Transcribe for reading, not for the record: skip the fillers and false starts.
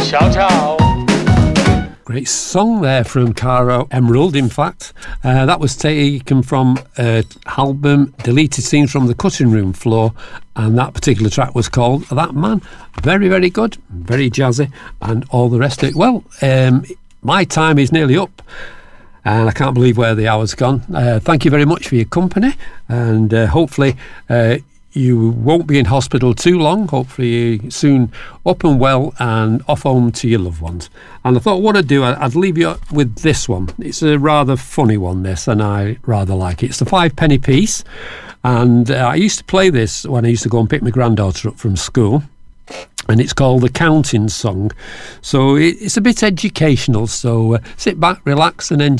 Ciao, ciao. Great song there from Caro Emerald, in fact. That was taken from an album, Deleted Scenes from the Cutting Room Floor, and that particular track was called That Man. Very, very good, very jazzy, and all the rest of it. Well, my time is nearly up, and I can't believe where the hour's gone. Thank you very much for your company, and hopefully you won't be in hospital too long. Hopefully you're soon up and well and off home to your loved ones. And I thought what I'd do, I'd leave you with this one. It's a rather funny one, this, and I rather like it. It's the 5-penny piece, and I used to play this when I used to go and pick my granddaughter up from school, and it's called The Counting Song. So it's a bit educational, so sit back, relax and enjoy.